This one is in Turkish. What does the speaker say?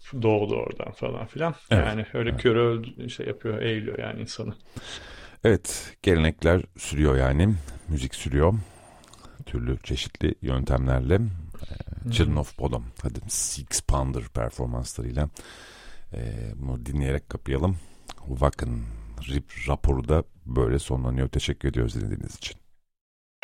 doğdu oradan falan filan. Evet. Yani öyle Evet. körü öldü, şey yapıyor, eğiliyor yani insanı. Evet, gelenekler sürüyor yani. Müzik sürüyor. Türlü çeşitli yöntemlerle. Hı Children hı. of Bodom. Hadi Six Pounder performanslarıyla bunu dinleyerek kapayalım. Wacken raporu da böyle sonlanıyor. Teşekkür ediyoruz dinlediğiniz için.